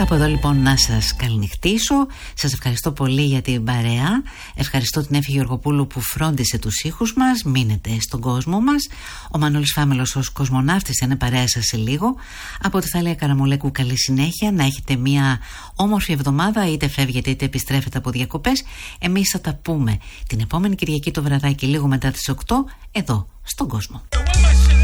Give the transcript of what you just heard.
Κάπου εδώ λοιπόν να σας καληνυχτήσω. Σας ευχαριστώ πολύ για την παρέα. Ευχαριστώ την Εύη Γεωργοπούλου που φρόντισε τους ήχους μας. Μείνετε στον κόσμο μας. Ο Μανώλης Φάμελος ως κοσμοναύτης είναι παρέα σας σε λίγο. Από τη Θαλία Καραμολέκου καλή συνέχεια. Να έχετε μια όμορφη εβδομάδα. Είτε φεύγετε είτε επιστρέφετε από διακοπές. Εμείς θα τα πούμε την επόμενη Κυριακή το βραδάκι λίγο μετά τις 8 εδώ στον κόσμο.